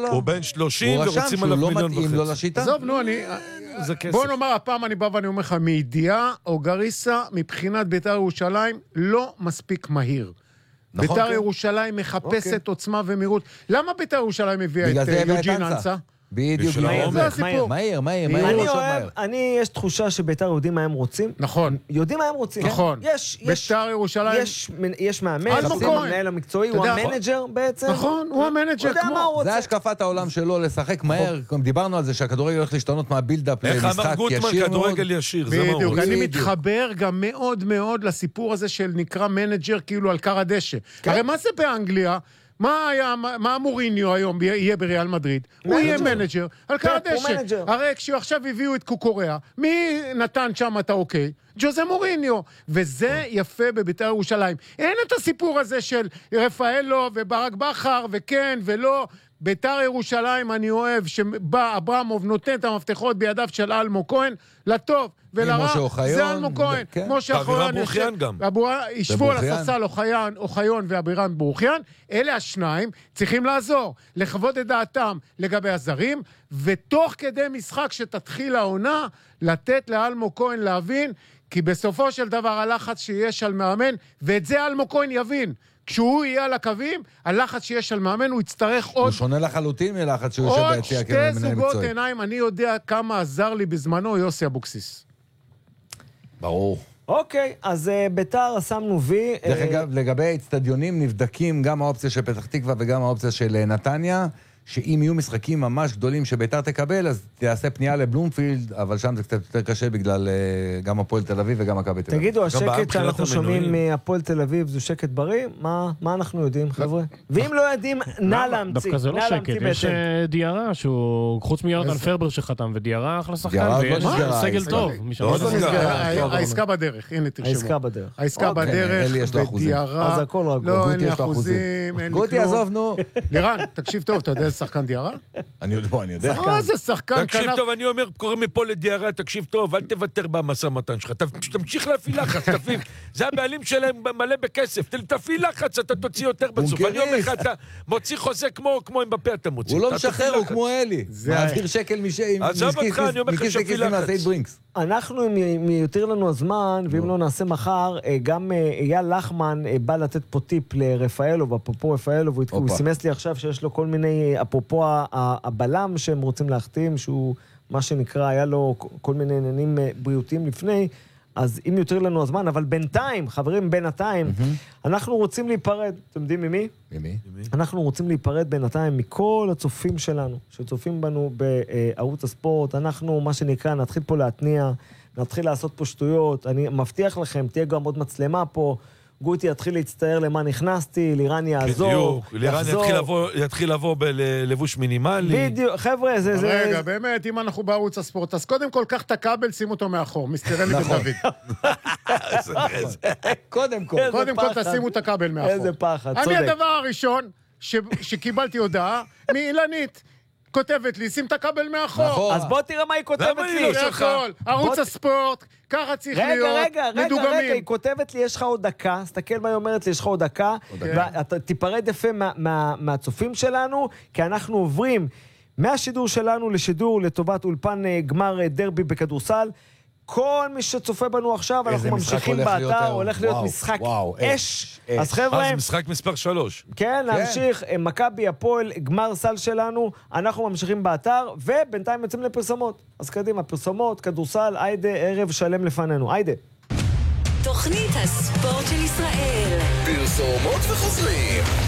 לא. הוא בן 30 הוא רשם ורוצים שהוא עליו לא מיליון מתאים לו וחצי. לשיטה. עזוב, נו, זה כסף. בוא נאמר, הפעם אני בא ואני אומר לך, מידיעה או גריסה, מבחינת בית"ר ירושלים, לא מספיק מהיר. נכון, בית"ר כן. ירושלים מחפשת עוצמה ומהירות. למה בית"ר ירושלים הביאה בגלל את זה הביאה יוג'ין את אנסה. אנסה? בדיוק. בשביל מהיר, העומק. זה הסיפור. מהיר. אני, יש תחושה שבית"ר יודעים מה הם רוצים. נכון. יודעים מה הם רוצים. נכון. יש בית"ר ירושלים... יש מאמן, אלמוג זה כהן. המנהל המקצועי, אתה הוא יודע, המנג'ר בעצם. נכון, הוא המנג'ר הוא יודע מה הוא כמו... רוצה. זה השקפת העולם שלו, לשחק מהר. דיברנו על זה שהכדורגל הולך להשתנות מהבילדאפ איך למשחק אמר גוטמן, ישיר מאוד. כדורגל ישיר, זה מה הוא בדיוק, רוצה. אני בדיוק. מתחבר גם מאוד מאוד לסיפור הזה של נקרא מנג'ר כאילו על קר הדשא. הרי מה זה באנגליה? מה מוריניו היום יהיה בריאל מדריד? הוא יהיה מנג'ר על קר הדשא. הרי כשעכשיו הביאו את קוקוריאה, מי נתן שם את האוקיי? ג'וזה מוריניו. וזה יפה בבית"ר ירושלים. אין את הסיפור הזה של רפאלו וברק בכר וכן ולא. בית"ר ירושלים אני אוהב שבא אברמוב נותן את המפתחות בידיו של אלמוג כהן לטוב ולרע, זה אלמוג כהן. משה אוחיון ישבו על הספסל אוחיון ואבירן ברוכיאן, אלה השניים צריכים לעזור, לכבוד את דעתם לגבי הזרים, ותוך כדי משחק שתתחיל העונה, לתת לאלמוג כהן להבין, כי בסופו של דבר הלחץ שיש על מאמן, ואת זה אלמוג כהן יבין, כשהוא יהיה על הקווים, הלחץ שיש על מאמן, הוא יצטרך עוד... הוא שונה לחלוטין מלחץ שהוא יושב ביציע כמנהל מקצועי. עוד שתי זוגות עיניים, אני יודע כמה עזר לי בזמנו יוסי אבוקסיס. ברור. אוקיי, אז בית"ר שמנו וי. דרך אגב, לגבי אצטדיונים נבדקים גם האופציה של פתח תקווה וגם האופציה של נתניה, שאם יהיו משחקים ממש גדולים שבית"ר תקבל, אז תעשה פנייה לבלומפילד, אבל שם זה קצת יותר קשה בגלל גם הפועל תל אביב וגם מכבי תל אביב. תגידו, השקט שאנחנו שומעים מהפועל תל אביב זה שקט בריא? מה אנחנו יודעים, חבר'ה? ואם לא יודעים, נא להמציא. דווקא זה לא שקט, יש דיארה שהוא, חוץ מיונתן פרבר שחתם, ודיארה אחלה שחקן, ויש סגל טוב. העסקה בדרך, הנה תרשמו. העסקה בדרך, ודיארה. אז הכל רגוע. לא, אין לי אחוזים, אין לי גוטי, עזוב, נו. לירן, תקשיב טוב, אתה יודע שחקן דיארה? אני יודע. זה שחקן תקשיב טוב, אני אומר, קוראים מפה לדיארה, תקשיב טוב, אל תוותר במשא מתן שלך, תמשיך להפעיל לחץ, תפעיל. זה הבעלים שלהם מלא בכסף, תפעיל לחץ, אתה תוציא יותר בסוף. אני אומר לך, אתה מוציא חוזה כמו עם בפה אתה מוציא. הוא לא משחרר, הוא כמו אלי. מעביר שקל עזוב אותך, אני אומר לך שפיל לחץ. אנחנו, אם יותר לנו הזמן, ואם לא נעשה מחר, גם אייל לחמן בא לתת פה טיפ לרפאלו, ואפרופו רפאלו, והוא סימס לי עכשיו שיש לו כל מיני, אפרופו הבלם שהם רוצים להחתים, שהוא מה שנקרא, היה לו כל מיני עניינים בריאותיים לפני, אז אם יותר לנו הזמן, אבל בינתיים, חברים, בינתיים, אנחנו רוצים להיפרד, אתם יודעים ממי? ממי? אנחנו רוצים להיפרד בינתיים מכל הצופים שלנו, שצופים בנו בערוץ הספורט, אנחנו, מה שנקרא, נתחיל פה להתניע, נתחיל לעשות פה שטויות, אני מבטיח לכם, תהיה גם עוד מצלמה פה, גוטי יתחיל להצטער למה נכנסתי, לירן יעזור, לירן יתחיל לבוא בלבוש מינימלי. בדיוק, חבר'ה, זה... רגע, באמת, אם אנחנו בערוץ הספורט, אז קודם כל, קח את הכבל, שים אותו מאחור, מיסטרלי ודוד. קודם כל. קודם כל, תשימו את הכבל מאחור. איזה פחד, צודק. אני הדבר הראשון שקיבלתי הודעה מאילנית, כותבת לי, שים את הכבל מאחור. אז בוא תראה מה היא כותבת לי. ערוץ הספורט, ככה צריך להיות, מדוגמים. רגע, היא כותבת לי, יש לך עוד דקה, סתכל מה היא אומרת לי, יש לך עוד דקה, ואתה תיפרד יפה מהצופים שלנו, כי אנחנו עוברים מהשידור שלנו לשידור לטובת אולפן גמר דרבי בכדורסל. כל מי שצופה בנו עכשיו, אנחנו ממשיכים באתר, הולך להיות משחק אש. אז חבר'ה... אז משחק מספר 3. כן, להמשיך, מכבי הפועל, גמר סל שלנו, אנחנו ממשיכים באתר, ובינתיים יוצאים לפרסומות. אז קדימה, פרסומות, כדורסל, היידה, ערב שלם לפנינו. היידה. תוכנית הספורט של ישראל. פרסומות וחוזרים.